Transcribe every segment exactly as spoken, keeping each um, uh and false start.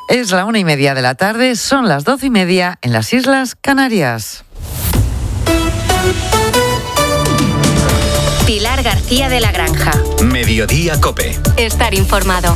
Es la una y media de la tarde, son las doce y media en las Islas Canarias. Pilar García de la Granja. Mediodía COPE. Estar informado.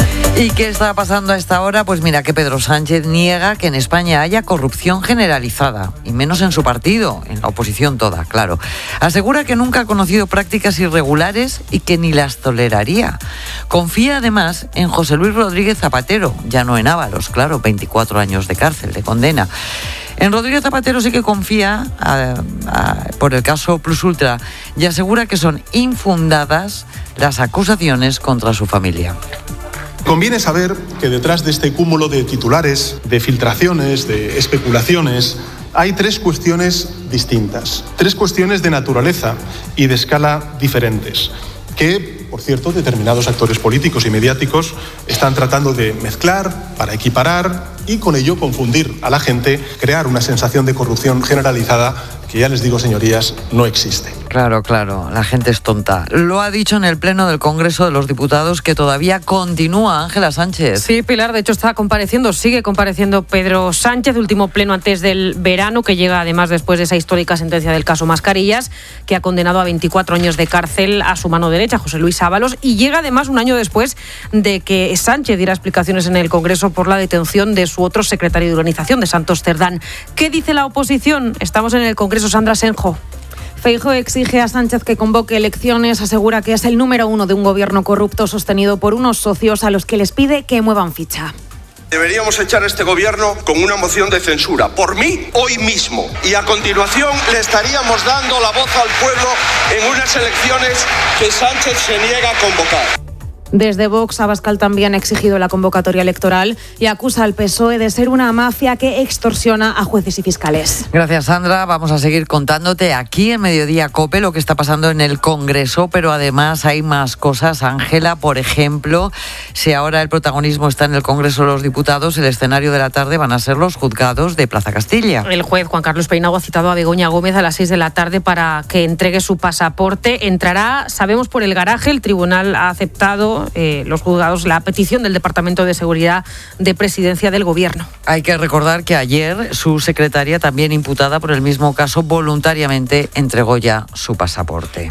¿Y qué está pasando a esta hora? Pues mira que Pedro Sánchez niega que en España haya corrupción generalizada, y menos en su partido, en la oposición toda, claro. Asegura que nunca ha conocido prácticas irregulares y que ni las toleraría. Confía además en José Luis Rodríguez Zapatero, ya no en Ábalos, claro, veinticuatro años de cárcel, de condena. En Rodríguez Zapatero sí que confía a, a, por el caso Plus Ultra y asegura que son infundadas las acusaciones contra su familia. Conviene saber que detrás de este cúmulo de titulares, de filtraciones, de especulaciones, hay tres cuestiones distintas, tres cuestiones de naturaleza y de escala diferentes, que, por cierto, determinados actores políticos y mediáticos están tratando de mezclar para equiparar y con ello confundir a la gente, crear una sensación de corrupción generalizada que, ya les digo, señorías, no existe. Claro, claro, la gente es tonta. Lo ha dicho en el Pleno del Congreso de los Diputados, que todavía continúa Ángela Sánchez. Sí, Pilar, de hecho está compareciendo, sigue compareciendo Pedro Sánchez, último pleno antes del verano, que llega además después de esa histórica sentencia del caso Mascarillas, que ha condenado a veinticuatro años de cárcel a su mano derecha, José Luis Ábalos, y llega además un año después de que Sánchez diera explicaciones en el Congreso por la detención de su otro secretario de organización, de Santos Cerdán. ¿Qué dice la oposición? Estamos en el Congreso, Sandra Senjo. Feijóo exige a Sánchez que convoque elecciones, asegura que es el número uno de un gobierno corrupto sostenido por unos socios a los que les pide que muevan ficha. Deberíamos echar a este gobierno con una moción de censura, por mí, hoy mismo. Y a continuación le estaríamos dando la voz al pueblo en unas elecciones que Sánchez se niega a convocar. Desde Vox, Abascal también ha exigido la convocatoria electoral y acusa al P S O E de ser una mafia que extorsiona a jueces y fiscales. Gracias, Sandra. Vamos a seguir contándote aquí en Mediodía COPE lo que está pasando en el Congreso, pero además hay más cosas. Ángela, por ejemplo, si ahora el protagonismo está en el Congreso de los Diputados, el escenario de la tarde van a ser los juzgados de Plaza Castilla. El juez Juan Carlos Peinado ha citado a Begoña Gómez a las seis de la tarde para que entregue su pasaporte. Entrará, sabemos, por el garaje. El tribunal ha aceptado Eh, los juzgados la petición del Departamento de Seguridad de Presidencia del Gobierno. Hay que recordar que ayer su secretaria, también imputada por el mismo caso, voluntariamente entregó ya su pasaporte.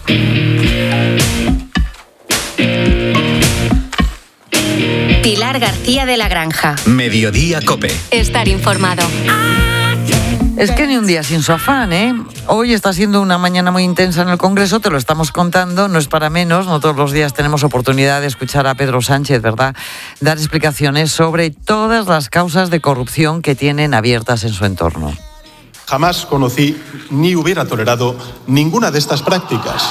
Pilar García de la Granja. Mediodía COPE. Estar informado. Es que ni un día sin su afán, ¿eh? Hoy está siendo una mañana muy intensa en el Congreso, te lo estamos contando, no es para menos, no todos los días tenemos oportunidad de escuchar a Pedro Sánchez, ¿verdad?, dar explicaciones sobre todas las causas de corrupción que tienen abiertas en su entorno. Jamás conocí ni hubiera tolerado ninguna de estas prácticas.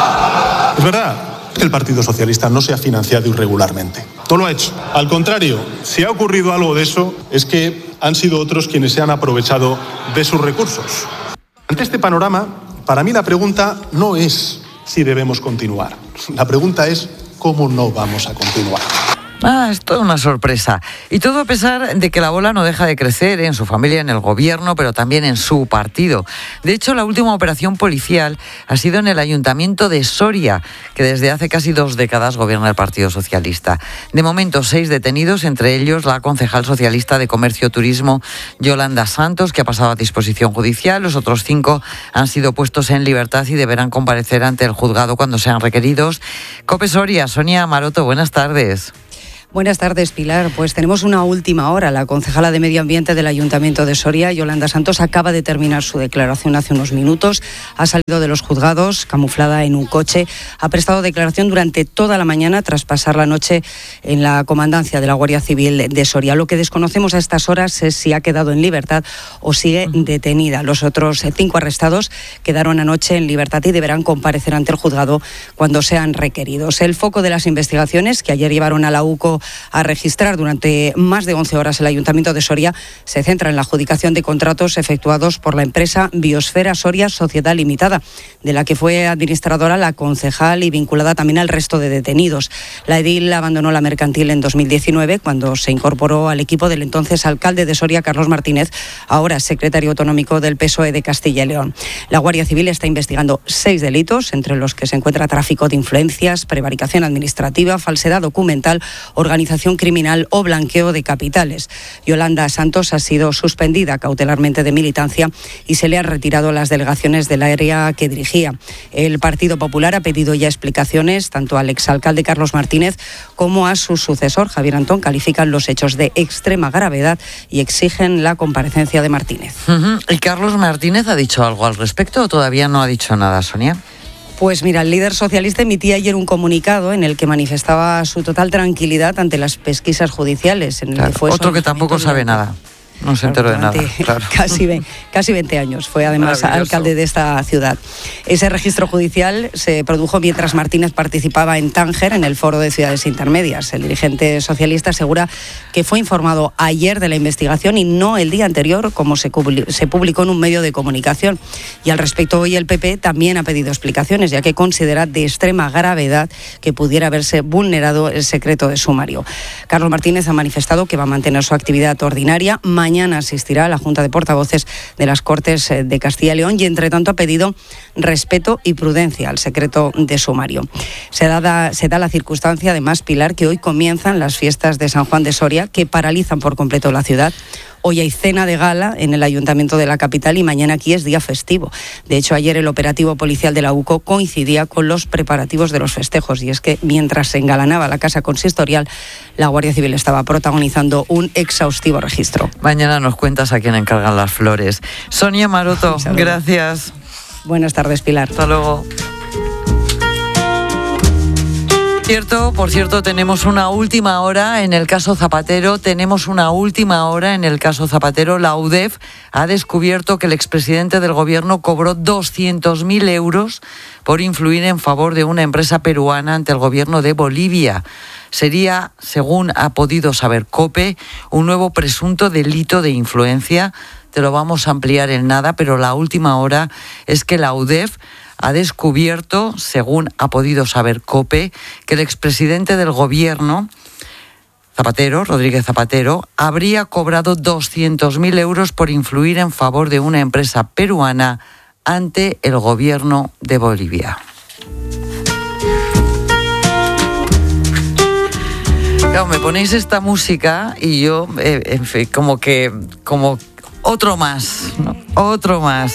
Es verdad que el Partido Socialista no se ha financiado irregularmente. No lo ha hecho. Al contrario, si ha ocurrido algo de eso, es que han sido otros quienes se han aprovechado de sus recursos. Ante este panorama, para mí la pregunta no es si debemos continuar. La pregunta es cómo no vamos a continuar. Ah, es toda una sorpresa. Y todo a pesar de que la bola no deja de crecer en su familia, en el gobierno, pero también en su partido. De hecho, la última operación policial ha sido en el Ayuntamiento de Soria, que desde hace casi dos décadas gobierna el Partido Socialista. De momento, seis detenidos, entre ellos la concejal socialista de Comercio y Turismo, Yolanda Santos, que ha pasado a disposición judicial. Los otros cinco han sido puestos en libertad y deberán comparecer ante el juzgado cuando sean requeridos. COPE Soria, Sonia Maroto, buenas tardes. Buenas tardes, Pilar. Pues tenemos una última hora. La concejala de Medio Ambiente del Ayuntamiento de Soria, Yolanda Santos, acaba de terminar su declaración hace unos minutos. Ha salido de los juzgados, camuflada en un coche. Ha prestado declaración durante toda la mañana tras pasar la noche en la comandancia de la Guardia Civil de Soria. Lo que desconocemos a estas horas es si ha quedado en libertad o sigue detenida. Los otros cinco arrestados quedaron anoche en libertad y deberán comparecer ante el juzgado cuando sean requeridos. El foco de las investigaciones que ayer llevaron a la U C O a registrar durante más de once horas el Ayuntamiento de Soria se centra en la adjudicación de contratos efectuados por la empresa Biosfera Soria Sociedad Limitada, de la que fue administradora la concejal y vinculada también al resto de detenidos. La edil abandonó la mercantil en dos mil diecinueve cuando se incorporó al equipo del entonces alcalde de Soria, Carlos Martínez, ahora secretario autonómico del P S O E de Castilla y León. La Guardia Civil está investigando seis delitos, entre los que se encuentra tráfico de influencias, prevaricación administrativa, falsedad documental, organización organización criminal o blanqueo de capitales. Yolanda Santos ha sido suspendida cautelarmente de militancia y se le han retirado las delegaciones del área que dirigía. El Partido Popular ha pedido ya explicaciones tanto al exalcalde Carlos Martínez como a su sucesor Javier Antón. Califican los hechos de extrema gravedad y exigen la comparecencia de Martínez. Uh-huh. ¿Y Carlos Martínez ha dicho algo al respecto o todavía no ha dicho nada, Sonia? Pues mira, el líder socialista emitía ayer un comunicado en el que manifestaba su total tranquilidad ante las pesquisas judiciales. En el Claro, que fue otro que tampoco sabe nada. No se enteró de nada. Claro. Casi, casi veinte años. Fue además alcalde de esta ciudad. Ese registro judicial se produjo mientras Martínez participaba en Tánger, en el Foro de Ciudades Intermedias. El dirigente socialista asegura que fue informado ayer de la investigación y no el día anterior, como se publicó en un medio de comunicación. Y al respecto, hoy el P P también ha pedido explicaciones, ya que considera de extrema gravedad que pudiera haberse vulnerado el secreto de sumario. Carlos Martínez ha manifestado que va a mantener su actividad ordinaria. Mañana asistirá a la Junta de Portavoces de las Cortes de Castilla y León y, entre tanto, ha pedido respeto y prudencia al secreto de sumario. Se da, se da la circunstancia, además, Pilar, que hoy comienzan las fiestas de San Juan de Soria, que paralizan por completo la ciudad. Hoy hay cena de gala en el Ayuntamiento de la capital y mañana aquí es día festivo. De hecho, ayer el operativo policial de la U C O coincidía con los preparativos de los festejos. Y es que mientras se engalanaba la casa consistorial, la Guardia Civil estaba protagonizando un exhaustivo registro. Mañana nos cuentas a quién encargan las flores. Sonia Maroto, gracias. Buenas tardes, Pilar. Hasta luego. Cierto, por cierto, tenemos una última hora en el caso Zapatero, tenemos una última hora en el caso Zapatero. La U D E F ha descubierto que el expresidente del gobierno cobró doscientos mil euros por influir en favor de una empresa peruana ante el gobierno de Bolivia. Sería, según ha podido saber COPE, un nuevo presunto delito de influencia. Te lo vamos a ampliar en nada, pero la última hora es que la U D E F ha descubierto, según ha podido saber COPE, que el expresidente del gobierno, Zapatero, Rodríguez Zapatero, habría cobrado doscientos mil euros por influir en favor de una empresa peruana ante el gobierno de Bolivia. Claro, me ponéis esta música y yo, eh, en fin, como que, como otro más, ¿no? Otro más.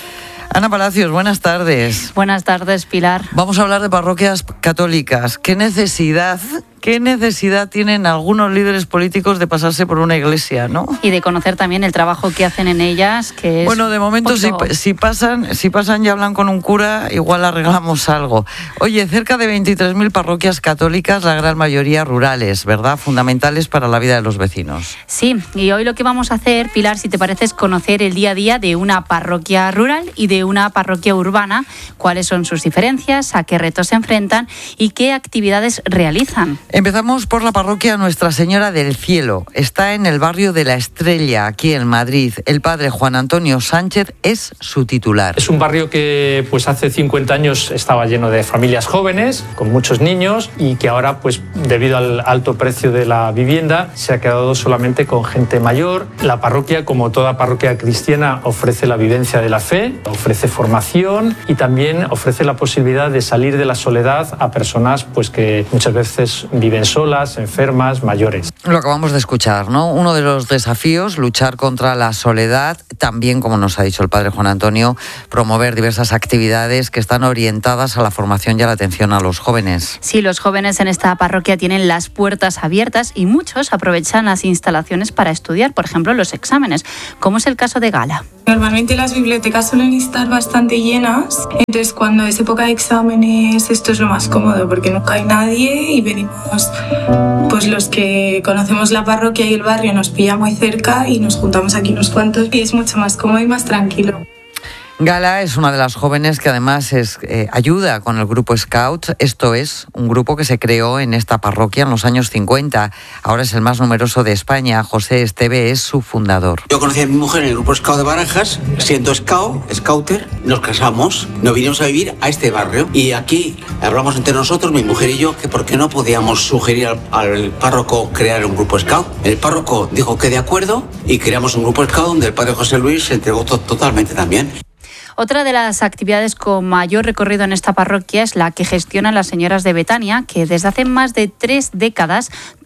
Ana Palacios, buenas tardes. Buenas tardes, Pilar. Vamos a hablar de parroquias católicas. ¿Qué necesidad, qué necesidad tienen algunos líderes políticos de pasarse por una iglesia, no? Y de conocer también el trabajo que hacen en ellas, que es... Bueno, de momento, poco... si, si, pasan, si pasan y hablan con un cura, igual arreglamos algo. Oye, cerca de veintitrés mil parroquias católicas, la gran mayoría rurales, ¿verdad? Fundamentales para la vida de los vecinos. Sí, y hoy lo que vamos a hacer, Pilar, si te parece, es conocer el día a día de una parroquia rural y de una parroquia urbana, cuáles son sus diferencias, a qué retos se enfrentan y qué actividades realizan. Empezamos por la parroquia Nuestra Señora del Cielo. Está en el barrio de La Estrella, aquí en Madrid. El padre Juan Antonio Sánchez es su titular. Es un barrio que pues hace cincuenta años estaba lleno de familias jóvenes, con muchos niños, y que ahora, pues debido al alto precio de la vivienda, se ha quedado solamente con gente mayor. La parroquia, como toda parroquia cristiana, ofrece la vivencia de la fe, ofrece formación y también ofrece la posibilidad de salir de la soledad a personas pues que muchas veces viven solas, enfermas, mayores. Lo acabamos de escuchar, ¿no? Uno de los desafíos, luchar contra la soledad, también, como nos ha dicho el padre Juan Antonio, promover diversas actividades que están orientadas a la formación y a la atención a los jóvenes. Sí, los jóvenes en esta parroquia tienen las puertas abiertas y muchos aprovechan las instalaciones para estudiar, por ejemplo, los exámenes, como es el caso de Gala. Normalmente las bibliotecas suelen estar bastante llenas, entonces cuando es época de exámenes esto es lo más cómodo porque no cae nadie y venimos, pues los que conocemos la parroquia y el barrio nos pilla muy cerca y nos juntamos aquí unos cuantos y es mucho más cómodo y más tranquilo. Gala es una de las jóvenes que además es, eh, ayuda con el grupo Scout. Esto es un grupo que se creó en esta parroquia en los años cincuenta. Ahora es el más numeroso de España. José Esteve es su fundador. Yo conocí a mi mujer en el grupo Scout de Barajas, siendo Scout, Scouter. Nos casamos, nos vinimos a vivir a este barrio y aquí hablamos entre nosotros, mi mujer y yo, que por qué no podíamos sugerir al, al párroco crear un grupo Scout. El párroco dijo que de acuerdo y creamos un grupo Scout donde el padre José Luis se entregó to- totalmente también. Otra de las actividades con mayor recorrido en esta parroquia es la que gestionan las señoras de Betania, que desde hace más de tres décadas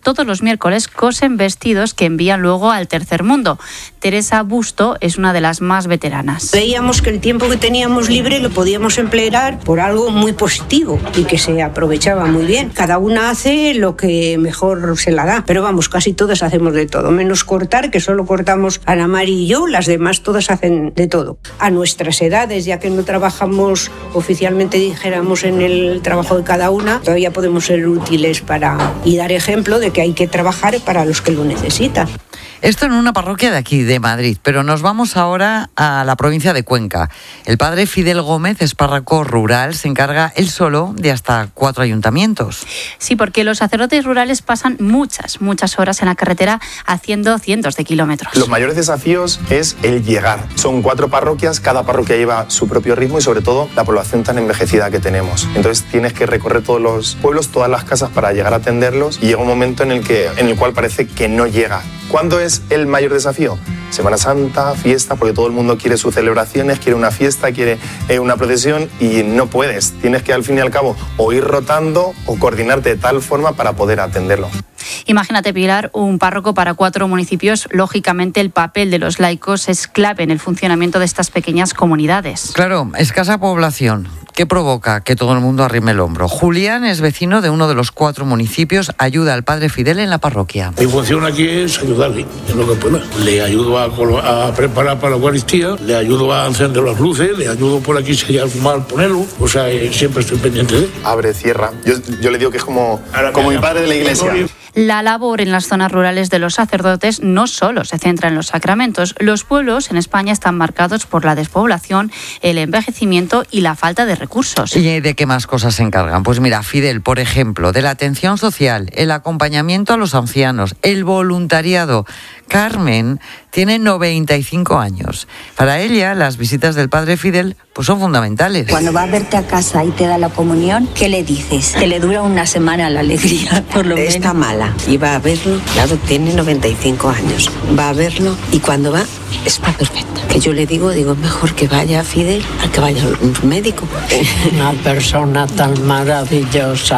todos los miércoles cosen vestidos que envían luego al tercer mundo. Teresa Busto es una de las más veteranas. Veíamos que el tiempo que teníamos libre lo podíamos emplear por algo muy positivo y que se aprovechaba muy bien. Cada una hace lo que mejor se la da, pero vamos, casi todas hacemos de todo, menos cortar, que solo cortamos Ana Mari y yo, las demás todas hacen de todo. A nuestras edades, ya que no trabajamos oficialmente, dijéramos, en el trabajo de cada una, todavía podemos ser útiles para y dar ejemplo de que hay que trabajar para los que lo necesitan. Esto en una parroquia de aquí, de Madrid, pero nos vamos ahora a la provincia de Cuenca. El padre Fidel Gómez es párroco rural, se encarga él solo de hasta cuatro ayuntamientos. Sí, porque los sacerdotes rurales pasan muchas, muchas horas en la carretera haciendo cientos de kilómetros. Los mayores desafíos es el llegar. Son cuatro parroquias, cada parroquia lleva su propio ritmo y sobre todo la población tan envejecida que tenemos. Entonces tienes que recorrer todos los pueblos, todas las casas para llegar a atenderlos y llega un momento en el, que, en el cual parece que no llega. ¿Cuándo es el mayor desafío? Semana Santa, fiesta, porque todo el mundo quiere sus celebraciones, quiere una fiesta, quiere eh, una procesión y no puedes. Tienes que al fin y al cabo o ir rotando o coordinarte de tal forma para poder atenderlo. Imagínate, Pilar, un párroco para cuatro municipios. Lógicamente, el papel de los laicos es clave en el funcionamiento de estas pequeñas comunidades. Claro, escasa población. ¿Qué provoca que todo el mundo arrime el hombro? Julián es vecino de uno de los cuatro municipios, ayuda al padre Fidel en la parroquia. Mi función aquí es ayudarle en lo que pueda. Le ayudo a, a preparar para la Eucaristía, le ayudo a encender las luces, le ayudo por aquí si hay algo mal ponerlo, o sea, siempre estoy pendiente de él. Abre, cierra. Yo, yo le digo que es como, como mi padre de la iglesia. La labor en las zonas rurales de los sacerdotes no solo se centra en los sacramentos. Los pueblos en España están marcados por la despoblación, el envejecimiento y la falta de recursos. ¿Y de qué más cosas se encargan? Pues mira, Fidel, por ejemplo, de la atención social, el acompañamiento a los ancianos, el voluntariado. Carmen tiene noventa y cinco años. Para ella, las visitas del padre Fidel pues son fundamentales. Cuando va a verte a casa y te da la comunión, ¿qué le dices? Que le dura una semana la alegría, por lo menos. Está mala y va a verlo, claro, tiene noventa y cinco años. Va a verlo y cuando va, está perfecta. Que yo le digo, digo, es mejor que vaya a Fidel a que vaya a un médico. Una persona tan maravillosa.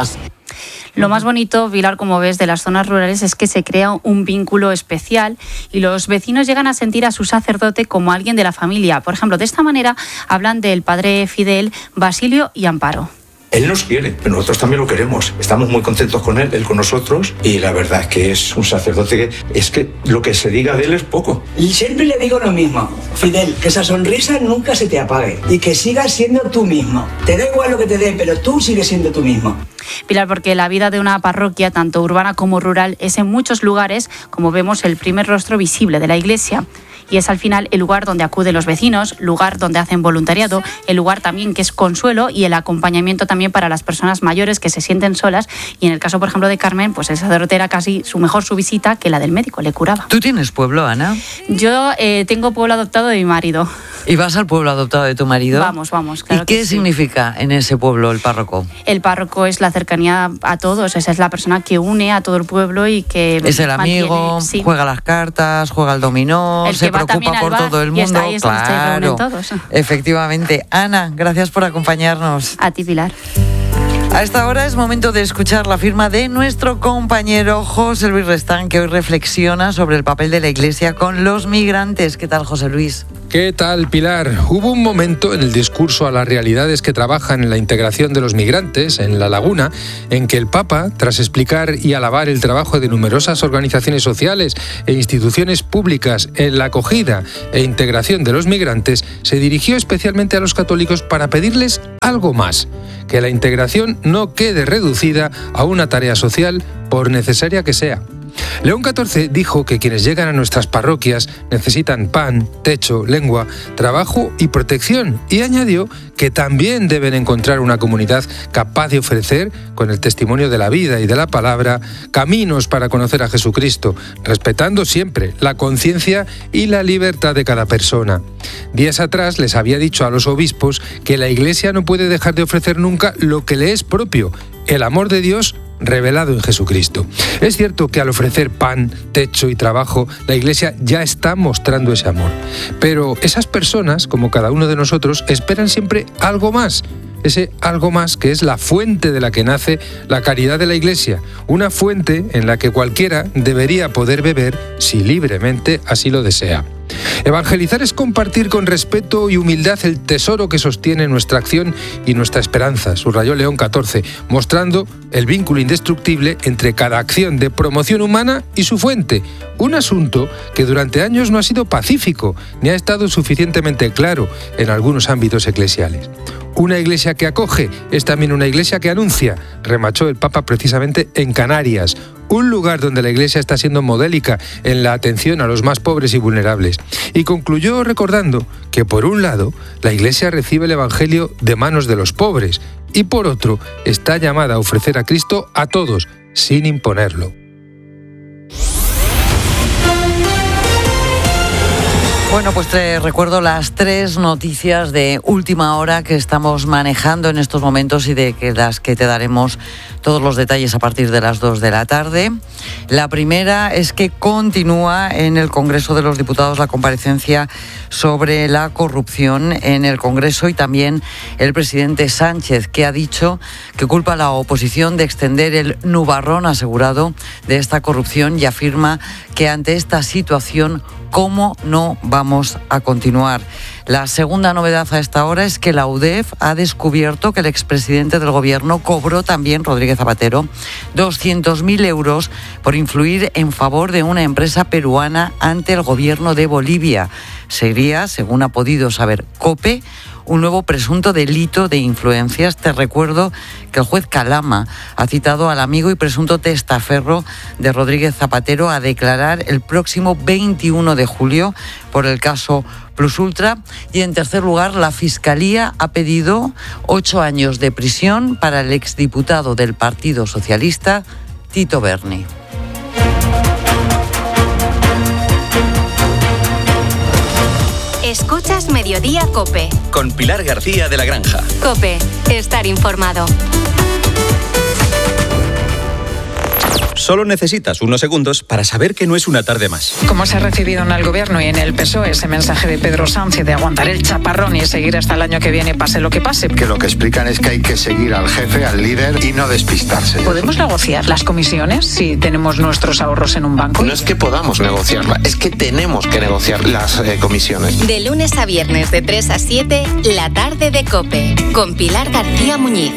Lo más bonito, Pilar, como ves, de las zonas rurales es que se crea un vínculo especial y los vecinos llegan a sentir a su sacerdote como alguien de la familia. Por ejemplo, de esta manera hablan del padre Fidel, Basilio y Amparo. Él nos quiere, pero nosotros también lo queremos. Estamos muy contentos con él, él con nosotros, y la verdad es que es un sacerdote que es que lo que se diga de él es poco. Y siempre le digo lo mismo, Fidel, que esa sonrisa nunca se te apague y que sigas siendo tú mismo. Te da igual lo que te dé, pero tú sigues siendo tú mismo. Pilar, porque la vida de una parroquia, tanto urbana como rural, es en muchos lugares, como vemos, el primer rostro visible de la Iglesia. Y es al final el lugar donde acuden los vecinos, lugar donde hacen voluntariado, el lugar también que es consuelo y el acompañamiento también para las personas mayores que se sienten solas. Y en el caso, por ejemplo, de Carmen, pues el sacerdote era casi su mejor su visita que la del médico, le curaba. ¿Tú tienes pueblo, Ana? Yo eh, tengo pueblo adoptado de mi marido. ¿Y vas al pueblo adoptado de tu marido? Vamos, vamos, claro. ¿Y qué sí. significa en ese pueblo el párroco? El párroco es la cercanía a todos, esa es la persona que une a todo el pueblo y que es el amigo, mantiene, sí. juega las cartas, juega el dominó, el se preocupa por todo el mundo. Y está ahí, claro, todos. Efectivamente. Ana, gracias por acompañarnos. A ti, Pilar. A esta hora es momento de escuchar la firma de nuestro compañero José Luis Restán, que hoy reflexiona sobre el papel de la Iglesia con los migrantes. ¿Qué tal, José Luis? ¿Qué tal, Pilar? Hubo un momento en el discurso a las realidades que trabajan en la integración de los migrantes en La Laguna, en que el Papa, tras explicar y alabar el trabajo de numerosas organizaciones sociales e instituciones públicas en la acogida e integración de los migrantes, se dirigió especialmente a los católicos para pedirles algo más, que la integración no quede reducida a una tarea social, por necesaria que sea. León catorce dijo que quienes llegan a nuestras parroquias necesitan pan, techo, lengua, trabajo y protección, y añadió que también deben encontrar una comunidad capaz de ofrecer, con el testimonio de la vida y de la palabra, caminos para conocer a Jesucristo, respetando siempre la conciencia y la libertad de cada persona. Días atrás les había dicho a los obispos que la Iglesia no puede dejar de ofrecer nunca lo que le es propio, el amor de Dios revelado en Jesucristo. Es cierto que al ofrecer pan, techo y trabajo, la Iglesia ya está mostrando ese amor. Pero esas personas, como cada uno de nosotros, esperan siempre algo más. ese algo más que es la fuente de la que nace la caridad de la Iglesia, una fuente en la que cualquiera debería poder beber si libremente así lo desea. Evangelizar es compartir con respeto y humildad el tesoro que sostiene nuestra acción y nuestra esperanza, subrayó León catorce, mostrando el vínculo indestructible entre cada acción de promoción humana y su fuente, un asunto que durante años no ha sido pacífico ni ha estado suficientemente claro en algunos ámbitos eclesiales. Una iglesia que acoge es también una iglesia que anuncia, remachó el Papa precisamente en Canarias, un lugar donde la Iglesia está siendo modélica en la atención a los más pobres y vulnerables. Y concluyó recordando que, por un lado, la Iglesia recibe el Evangelio de manos de los pobres y, por otro, está llamada a ofrecer a Cristo a todos, sin imponerlo. Bueno, pues te recuerdo las tres noticias de última hora que estamos manejando en estos momentos y de que las que te daremos todos los detalles a partir de las dos de la tarde. La primera es que continúa en el Congreso de los Diputados la comparecencia sobre la corrupción en el Congreso y también el presidente Sánchez, que ha dicho que culpa a la oposición de extender el nubarrón asegurado de esta corrupción y afirma que ante esta situación, ¿cómo no vamos a continuar? La segunda novedad a esta hora es que la U D E F ha descubierto que el expresidente del Gobierno cobró también, Rodríguez Zapatero, doscientos mil euros por influir en favor de una empresa peruana ante el Gobierno de Bolivia. Sería, según ha podido saber COPE, un nuevo presunto delito de influencias. Te recuerdo que el juez Calama ha citado al amigo y presunto testaferro de Rodríguez Zapatero a declarar el próximo veintiuno de julio por el caso Plus Ultra. Y en tercer lugar, la Fiscalía ha pedido ocho años de prisión para el exdiputado del Partido Socialista, Tito Berni. Escuchas Mediodía COPE. Con Pilar García de la Granja. COPE, estar informado. Solo necesitas unos segundos para saber que no es una tarde más. ¿Cómo se ha recibido en el Gobierno y en el P S O E ese mensaje de Pedro Sánchez de aguantar el chaparrón y seguir hasta el año que viene, pase lo que pase? Que lo que explican es que hay que seguir al jefe, al líder y no despistarse. ¿Podemos negociar las comisiones si tenemos nuestros ahorros en un banco? No es que podamos negociarla, es que tenemos que negociar las eh, comisiones. De lunes a viernes de tres a siete, la tarde de COPE, con Pilar García Muñiz.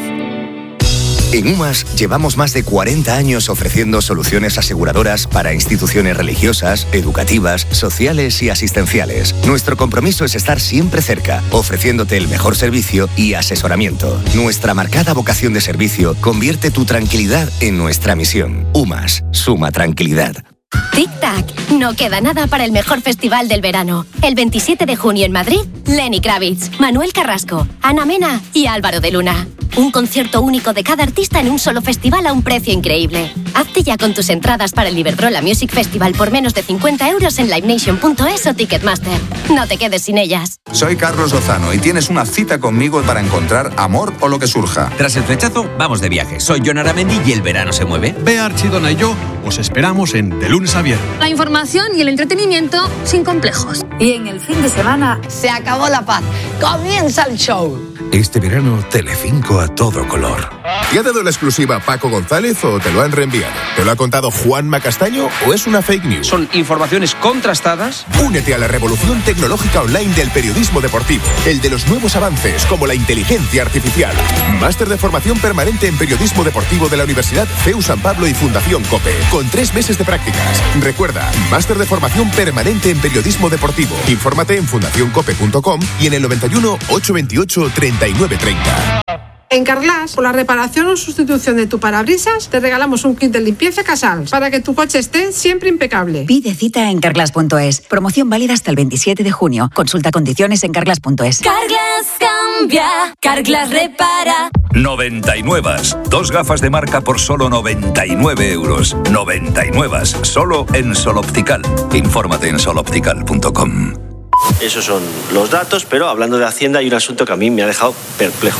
En UMAS llevamos más de cuarenta años ofreciendo soluciones aseguradoras para instituciones religiosas, educativas, sociales y asistenciales. Nuestro compromiso es estar siempre cerca, ofreciéndote el mejor servicio y asesoramiento. Nuestra marcada vocación de servicio convierte tu tranquilidad en nuestra misión. UMAS, suma tranquilidad. Tic-tac, no queda nada para el mejor festival del verano. El veintisiete de junio en Madrid, Lenny Kravitz, Manuel Carrasco, Ana Mena y Álvaro de Luna. Un concierto único de cada artista en un solo festival a un precio increíble. Hazte ya con tus entradas para el Iberdrola Music Festival por menos de cincuenta euros en livenation punto es o Ticketmaster. No te quedes sin ellas. Soy Carlos Lozano y tienes una cita conmigo para encontrar amor o lo que surja. Tras el flechazo, vamos de viaje. Soy Jon Aramendi y el verano se mueve. Bea Archidona y yo os esperamos en De Lunes a Viernes. La información y el entretenimiento sin complejos. Y en el fin de semana se acabó la paz. Comienza el show. Este verano, Telecinco a todo color. ¿Te ha dado la exclusiva Paco González o te lo han reenviado? ¿Te lo ha contado Juanma Castaño o es una fake news? Son informaciones contrastadas. Únete a la revolución tecnológica online del periodismo deportivo, el de los nuevos avances como la inteligencia artificial. Máster de formación permanente en periodismo deportivo de la Universidad C E U San Pablo y Fundación COPE, con tres meses de prácticas. Recuerda, máster de formación permanente en periodismo deportivo. Infórmate en fundación cope punto com y en el noventa y uno, ochocientos veintiocho, treinta y nueve treinta. En Carglass, por la reparación o sustitución de tu parabrisas, te regalamos un kit de limpieza Casals para que tu coche esté siempre impecable. Pide cita en carglass punto es. Promoción válida hasta el veintisiete de junio. Consulta condiciones en carglass punto es. Carglass cambia, Carglass repara. noventa y nueve. Dos gafas de marca por solo noventa y nueve euros. noventa y nueve. Solo en Sol Optical. Infórmate en sol optical punto com. Esos son los datos, pero hablando de Hacienda hay un asunto que a mí me ha dejado perplejo.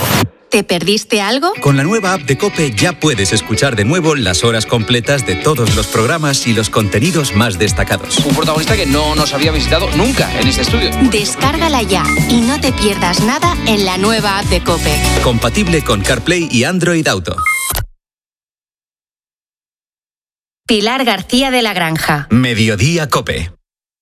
¿Te perdiste algo? Con la nueva app de COPE ya puedes escuchar de nuevo las horas completas de todos los programas y los contenidos más destacados. Un protagonista que no nos había visitado nunca en este estudio. Descárgala ya y no te pierdas nada en la nueva app de COPE. Compatible con CarPlay y Android Auto. Pilar García de la Granja. Mediodía COPE.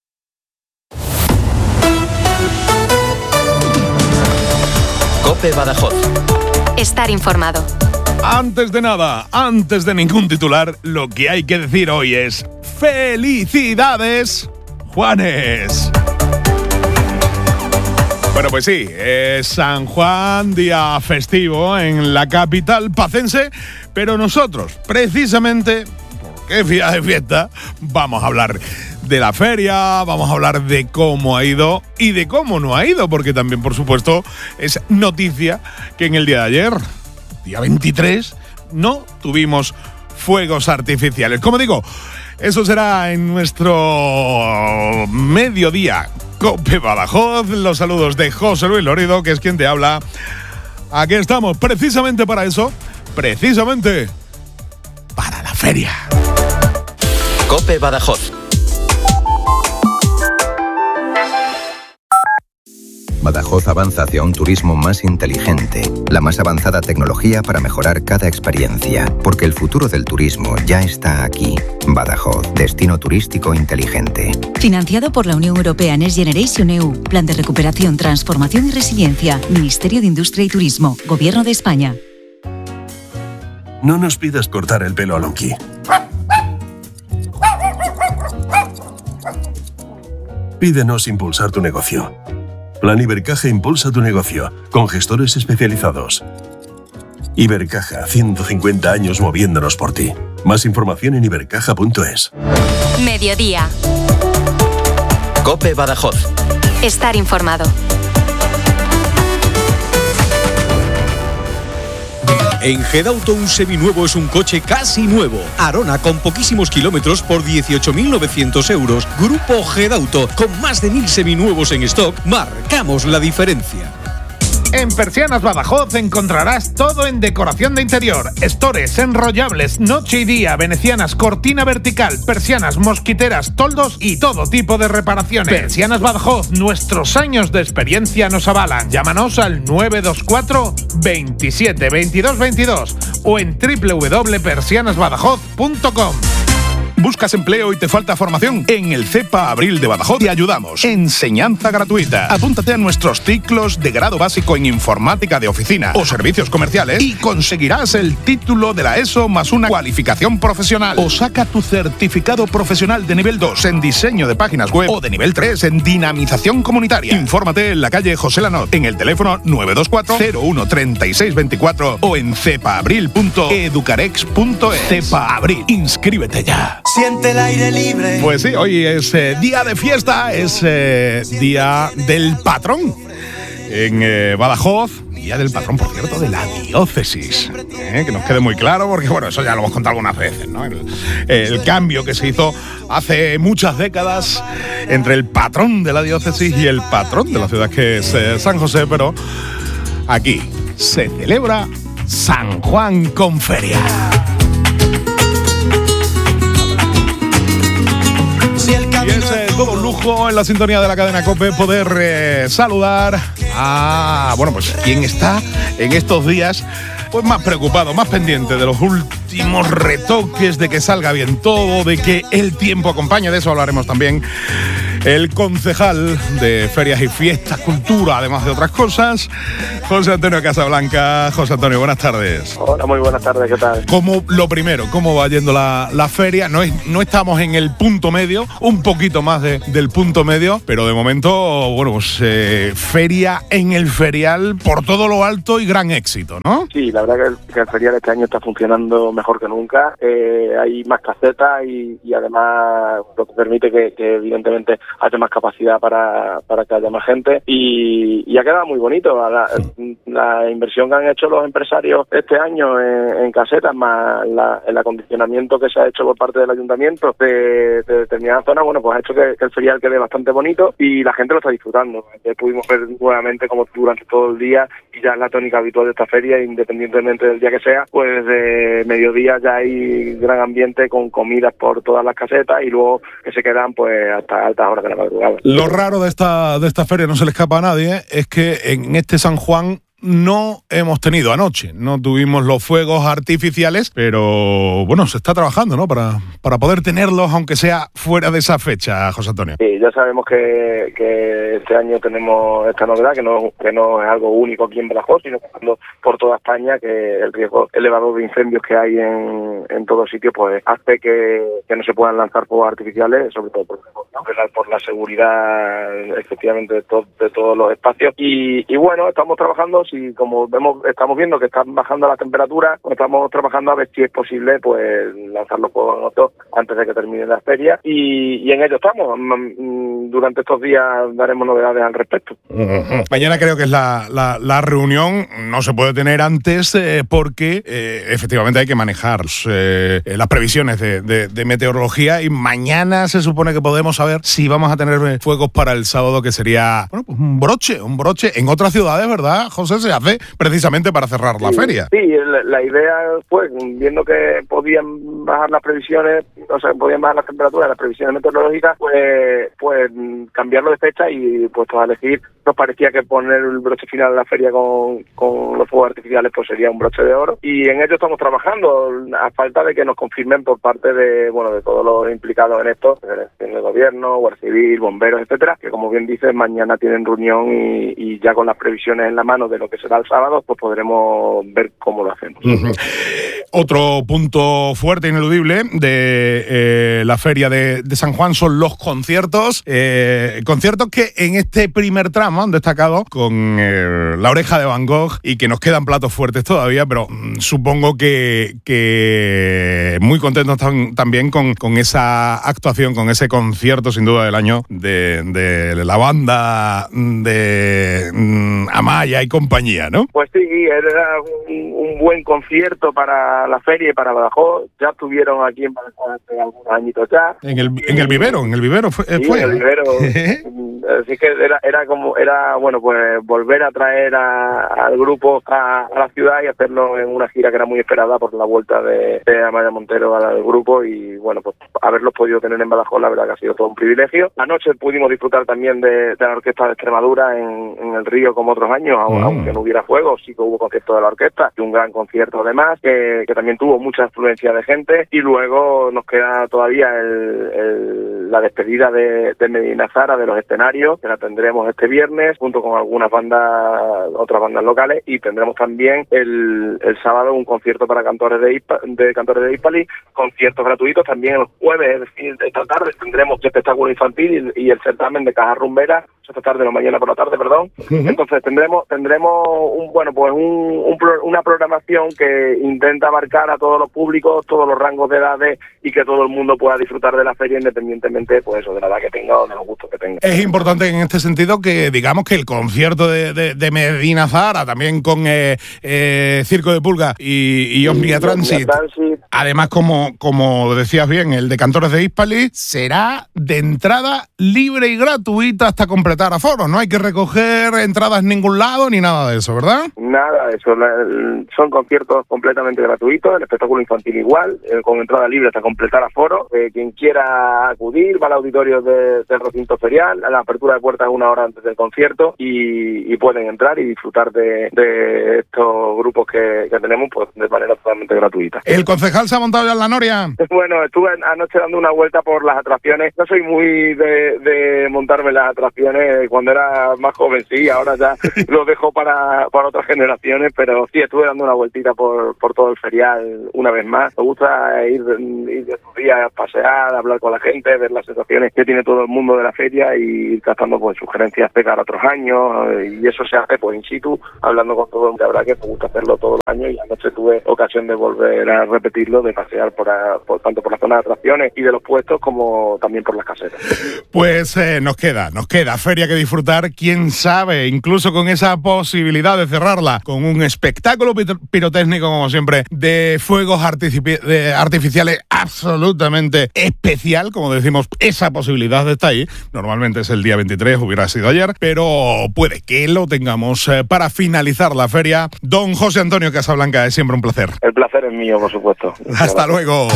COPE Badajoz. Estar informado. Antes de nada, antes de ningún titular, lo que hay que decir hoy es ¡felicidades, Juanes! Bueno, pues sí, es San Juan, día festivo en la capital pacense, pero nosotros, precisamente, porque es día de fiesta, vamos a hablar de la feria, vamos a hablar de cómo ha ido y de cómo no ha ido, porque también, por supuesto, es noticia que en el día de ayer, día veintitrés, no tuvimos fuegos artificiales. Como digo, eso será en nuestro mediodía COPE Badajoz. Los saludos de José Luis Lorido, que es quien te habla. Aquí estamos, precisamente para eso, precisamente para la feria. COPE Badajoz. Badajoz avanza hacia un turismo más inteligente, la más avanzada tecnología para mejorar cada experiencia, porque el futuro del turismo ya está aquí. Badajoz, destino turístico inteligente. Financiado por la Unión Europea Next Generation E U, Plan de Recuperación, Transformación y Resiliencia, Ministerio de Industria y Turismo, Gobierno de España. No nos pidas cortar el pelo a Lonky. Pídenos impulsar tu negocio. Plan Ibercaja impulsa tu negocio, con gestores especializados. Ibercaja, ciento cincuenta años moviéndonos por ti. Más información en ibercaja punto es. Mediodía. COPE Badajoz. Estar informado. En Gedauto un seminuevo es un coche casi nuevo. Arona con poquísimos kilómetros por dieciocho mil novecientos euros. Grupo Gedauto, con más de mil seminuevos en stock, marcamos la diferencia. En Persianas Badajoz encontrarás todo en decoración de interior, estores, enrollables, noche y día, venecianas, cortina vertical, persianas, mosquiteras, toldos y todo tipo de reparaciones. Persianas Badajoz, nuestros años de experiencia nos avalan. Llámanos al nueve dos cuatro, veintisiete, veintidós, veintidós o en doble u doble u doble punto persianas badajoz punto com. ¿Buscas empleo y te falta formación? En el CEPA Abril de Badajoz te ayudamos. Enseñanza gratuita. Apúntate a nuestros ciclos de grado básico en informática de oficina o servicios comerciales y conseguirás el título de la ESO más una cualificación profesional. O saca tu certificado profesional de nivel dos en diseño de páginas web o de nivel tres en dinamización comunitaria. Infórmate en la calle José Lanot, en el teléfono nueve dos cuatro, cero uno, treinta y seis veinticuatro o en cepa abril punto educarex punto es. CEPA Abril. Inscríbete ya. Siente el aire libre. Pues sí, hoy es eh, día de fiesta, es eh, día del patrón en eh, Badajoz, día del patrón, por cierto, de la diócesis. Eh, que nos quede muy claro, porque bueno, eso ya lo hemos contado algunas veces, ¿no? El, el cambio que se hizo hace muchas décadas entre el patrón de la diócesis y el patrón de la ciudad, que es eh, San José, pero aquí se celebra San Juan con feria. Y es eh, todo un lujo en la sintonía de la cadena COPE poder eh, saludar a, bueno, pues quien está en estos días pues más preocupado, más pendiente de los últimos retoques, de que salga bien todo, de que el tiempo acompañe. De eso hablaremos también. El concejal de Ferias y Fiestas, Cultura, además de otras cosas, José Antonio Casablanca. José Antonio, buenas tardes. Hola, muy buenas tardes, ¿qué tal? ¿Cómo, lo primero, cómo va yendo la, la feria? No, es, no estamos en el punto medio, un poquito más de, del punto medio, pero de momento, bueno, pues eh, feria en el ferial por todo lo alto y gran éxito, ¿no? Sí, la verdad que el, que el ferial este año está funcionando mejor que nunca. Eh, hay más casetas y, y además lo que permite que, que evidentemente haya más capacidad para, para que haya más gente y, y ha quedado muy bonito. La, la inversión que han hecho los empresarios este año en, en casetas, más la, el acondicionamiento que se ha hecho por parte del ayuntamiento de, de determinadas zonas, bueno, pues ha hecho que, que el ferial quede bastante bonito y la gente lo está disfrutando. Ya pudimos ver nuevamente como durante todo el día, y ya es la tónica habitual de esta feria, independientemente del día que sea, pues de mediodía ya hay gran ambiente con comidas por todas las casetas y luego que se quedan pues hasta altas horas de la madrugada. Lo raro de esta, de esta feria, no se le escapa a nadie, es que en este San Juan no hemos tenido anoche, no tuvimos los fuegos artificiales, pero bueno, se está trabajando, ¿no? Para, para poder tenerlos, aunque sea fuera de esa fecha, José Antonio. Sí, ya sabemos que, que este año tenemos esta novedad, que no, que no es algo único aquí en Badajoz, sino que por toda España, que el riesgo elevado de incendios que hay en, en todos sitios, pues hace que, que no se puedan lanzar fuegos artificiales, sobre todo por, por, por la seguridad, efectivamente, de, to, de todos los espacios. Y, y bueno, estamos trabajando. Y como vemos, estamos viendo que están bajando las temperaturas, pues estamos trabajando a ver si es posible pues lanzar los fuegos en auto antes de que termine la feria y, y en ello estamos. Durante estos días daremos novedades al respecto. Uh-huh. Mañana creo que es la, la, la reunión, no se puede tener antes eh, porque eh, efectivamente hay que manejar eh, las previsiones de, de, de meteorología y mañana se supone que podemos saber si vamos a tener fuegos para el sábado, que sería bueno, pues un broche, un broche en otras ciudades, ¿verdad, José? Se hace precisamente para cerrar la sí, feria. Sí, la, la idea fue, viendo que podían bajar las previsiones, o sea, podían bajar las temperaturas, las previsiones meteorológicas, pues, pues cambiarlo de fecha y puestos a elegir, nos parecía que poner el broche final de la feria con, con los fuegos artificiales pues sería un broche de oro y en ello estamos trabajando a falta de que nos confirmen por parte de, bueno, de todos los implicados en esto, en el gobierno, Guardia Civil, bomberos, etcétera, que como bien dices, mañana tienen reunión y, y ya con las previsiones en la mano de lo que será el sábado, pues podremos ver cómo lo hacemos. Uh-huh. Otro punto fuerte, ineludible, de eh, la feria de, de San Juan son los conciertos. Eh, conciertos que en este primer tramo han destacado con eh, La Oreja de Van Gogh y que nos quedan platos fuertes todavía, pero mmm, supongo que, que muy contentos tam- también con, con esa actuación, con ese concierto sin duda del año de, de la banda de mmm, Amaya y compañía, ¿no? Pues sí, era un, un buen concierto para la feria y para Badajoz. Ya estuvieron aquí en Badajoz hace algunos añitos ya. En el, en el vivero, en el vivero fue. Sí, fue en el vivero. Así que era, era como, era bueno, pues volver a traer a, al grupo a, a la ciudad y hacerlo en una gira que era muy esperada por la vuelta de, de Amaya Montero al grupo y bueno, pues haberlos podido tener en Badajoz, la verdad que ha sido todo un privilegio. Anoche pudimos disfrutar también de, de la Orquesta de Extremadura en, en el Río como otros años, mm. aunque no hubiera fuego, sí que hubo concierto de la orquesta y un gran concierto además, que, que también tuvo mucha afluencia de gente y luego nos queda todavía el, el, la despedida de, de Medina Zara de los escenarios, que la tendremos este viernes junto con algunas bandas, otras bandas locales y tendremos también el, el sábado un concierto para cantores de, Ispa, de cantores de Hispali, conciertos gratuitos también el jueves, es decir, esta tarde tendremos el espectáculo infantil y, y el certamen de caja rumbera, esta tarde o mañana por la tarde, perdón. Uh-huh. Entonces tendremos tendremos un bueno pues un, un una programación que intenta abarcar a todos los públicos, todos los rangos de edades y que todo el mundo pueda disfrutar de la feria independientemente pues eso, de la edad que tenga o de los gustos que tenga. Es importante en este sentido que digamos que el concierto de, de, de Medina Zara, también con eh, eh, Circo de Pulga y, y Omnia Transit, Transit, además como, como decías bien, el de Cantores de Hispali, será de entrada libre y gratuita hasta completar aforos, no hay que recoger entradas en ningún lado ni nada de eso, ¿verdad? Nada de eso, son conciertos completamente gratuitos, el espectáculo infantil igual, con entrada libre hasta completar aforo, eh, quien quiera acudir va al auditorio de, del recinto ferial, a la apertura de puertas una hora antes del concierto y, y pueden entrar y disfrutar de, de estos grupos que, que tenemos pues de manera totalmente gratuita. ¿El concejal se ha montado ya en la noria? Bueno, estuve anoche dando una vuelta por las atracciones, no soy muy de, de montarme las atracciones, eh, cuando era más joven, sí, ahora ya lo dejo para, para otras generaciones, pero sí, estuve dando una vueltita por, por todo el ferial una vez más. Me gusta ir, ir de estos días a pasear, hablar con la gente, ver las sensaciones que tiene todo el mundo de la feria y ir captando pues sugerencias de cara a otros años, y eso se hace pues in situ, hablando con todo el mundo. La verdad que me gusta hacerlo todos los años y anoche tuve ocasión de volver a repetirlo, de pasear por, a, por tanto por la zona de atracciones y de los puestos como también por las caseras. Pues eh, nos queda, nos queda feria que disfrutar, quién sabe, incluso con esa posibilidad de cerrarla con un espectáculo pirotécnico, como siempre, de fuegos artifici- de artificiales absolutamente especial, como decimos, esa posibilidad está ahí. Normalmente es el día veintitrés, hubiera sido ayer, pero puede que lo tengamos eh, para finalizar la feria. Don José Antonio Casablanca, es siempre un placer. El placer es mío, por supuesto. Hasta luego.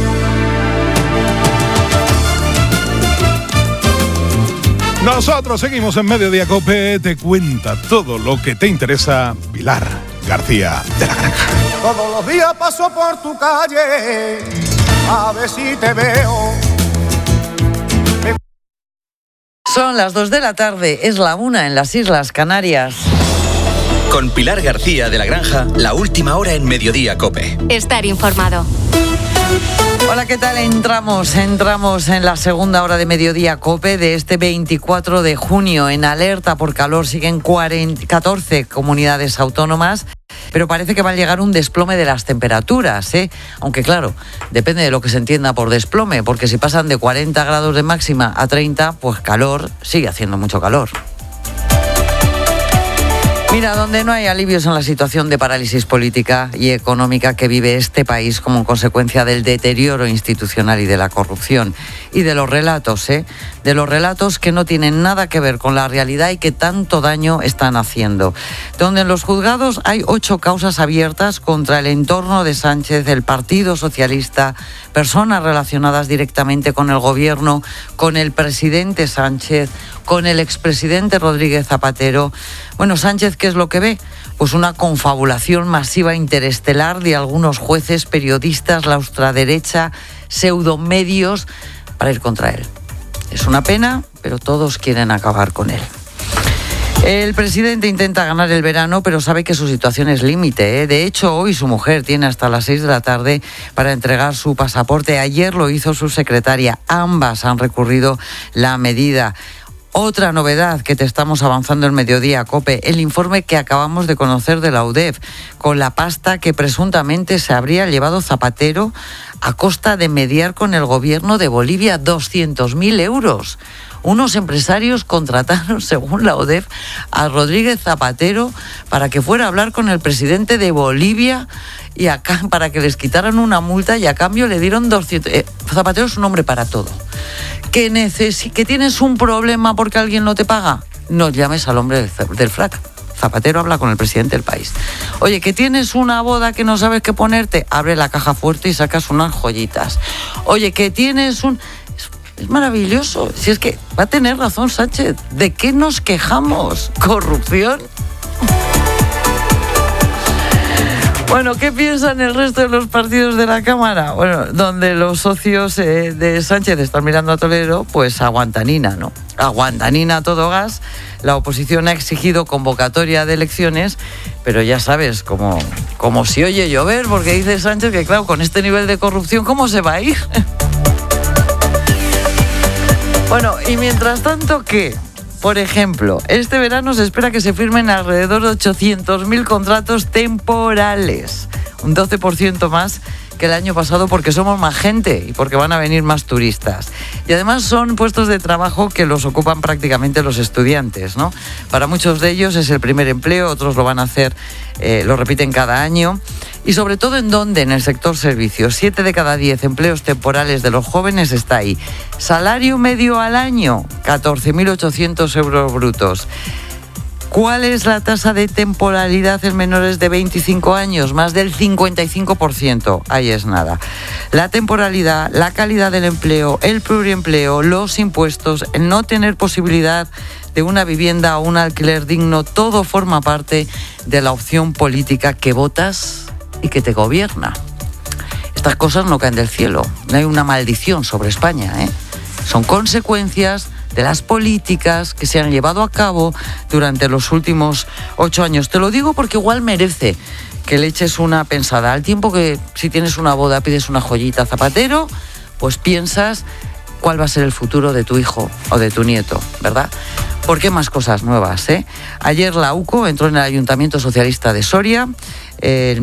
Nosotros seguimos en Mediodía Cope, te cuenta todo lo que te interesa Pilar García de la Granja. Todos los días paso por tu calle, a ver si te veo. Son las dos de la tarde, es la una en las Islas Canarias. Con Pilar García de la Granja, la última hora en Mediodía Cope. Estar informado. Hola, ¿qué tal? Entramos, entramos en la segunda hora de Mediodía Cope de este veinticuatro de junio. En alerta por calor siguen cuarenta, catorce comunidades autónomas, pero parece que va a llegar un desplome de las temperaturas, ¿eh? Aunque claro, depende de lo que se entienda por desplome, porque si pasan de cuarenta grados de máxima a treinta, pues calor, sigue haciendo mucho calor. Mira, donde no hay alivios en la situación de parálisis política y económica que vive este país como consecuencia del deterioro institucional y de la corrupción. Y de los relatos, ¿eh? De los relatos que no tienen nada que ver con la realidad y que tanto daño están haciendo. Donde en los juzgados hay ocho causas abiertas contra el entorno de Sánchez, el Partido Socialista, personas relacionadas directamente con el gobierno, con el presidente Sánchez, con el expresidente Rodríguez Zapatero. Bueno, Sánchez, ¿qué es lo que ve? Pues una confabulación masiva interestelar de algunos jueces, periodistas, la ultraderecha, pseudomedios, para ir contra él. Es una pena, pero todos quieren acabar con él. El presidente intenta ganar el verano, pero sabe que su situación es límite, ¿eh? De hecho, hoy su mujer tiene hasta las seis de la tarde para entregar su pasaporte. Ayer lo hizo su secretaria. Ambas han recurrido la medida. Otra novedad que te estamos avanzando en Mediodía Cope, el informe que acabamos de conocer de la U D E F, con la pasta que presuntamente se habría llevado Zapatero a costa de mediar con el gobierno de Bolivia, doscientos mil euros. Unos empresarios contrataron, según la U D E F, a Rodríguez Zapatero para que fuera a hablar con el presidente de Bolivia y acá para que les quitaran una multa, y a cambio le dieron doscientos... Eh, Zapatero es un hombre para todo. Que, necesi- que tienes un problema porque alguien no te paga, no llames al hombre del, del frac. Zapatero habla con el presidente del país. Oye, que tienes una boda que no sabes qué ponerte, abre la caja fuerte y sacas unas joyitas. Oye, que tienes un... Es, es maravilloso. Si es que va a tener razón Sánchez. ¿De qué nos quejamos? ¿Corrupción? Bueno, ¿qué piensan el resto de los partidos de la Cámara? Bueno, donde los socios eh, de Sánchez están mirando a Toledo, pues aguantanina, ¿no? Aguantanina a todo gas. La oposición ha exigido convocatoria de elecciones, pero ya sabes, como, como si oye llover, porque dice Sánchez que, claro, con este nivel de corrupción, ¿cómo se va a ir? Bueno, y mientras tanto, ¿qué? Por ejemplo, este verano se espera que se firmen alrededor de ochocientos mil contratos temporales, un doce por ciento más que el año pasado, porque somos más gente y porque van a venir más turistas. Y además son puestos de trabajo que los ocupan prácticamente los estudiantes, ¿no? Para muchos de ellos es el primer empleo, otros lo van a hacer, eh, lo repiten cada año. Y sobre todo, ¿en dónde? En el sector servicios. Siete de cada diez empleos temporales de los jóvenes está ahí. Salario medio al año, catorce mil ochocientos euros brutos. ¿Cuál es la tasa de temporalidad en menores de veinticinco años? Más del cincuenta y cinco por ciento. Ahí es nada. La temporalidad, la calidad del empleo, el pluriempleo, los impuestos, el no tener posibilidad de una vivienda o un alquiler digno, todo forma parte de la opción política que votas y que te gobierna. Estas cosas no caen del cielo. No hay una maldición sobre España, ¿eh? son consecuencias de las políticas que se han llevado a cabo durante los últimos ocho años. Te lo digo porque igual merece que le eches una pensada. Al tiempo que si tienes una boda pides una joyita zapatero, pues piensas cuál va a ser el futuro de tu hijo o de tu nieto, ¿verdad? ¿Por qué más cosas nuevas, eh? Ayer la U C O entró en el Ayuntamiento Socialista de Soria. Eh,